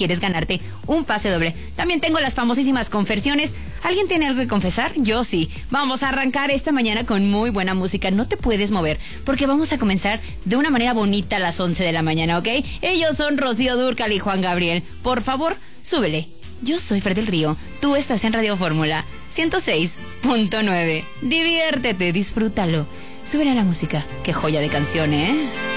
quieres ganarte un pase doble. También tengo las famosísimas confesiones. ¿Alguien tiene algo que confesar? Yo sí. Vamos a arrancar esta mañana con muy buena música. No te puedes mover, porque vamos a comenzar de una manera bonita a las 11 de la mañana, ¿ok? Ellos son Rocío Dúrcal y Juan Gabriel. Por favor, súbele. Yo soy Fred del Río. Tú estás en Radio Fórmula 106.9. Diviértete, disfrútalo. Súbele a la música. Qué joya de canción, ¿eh?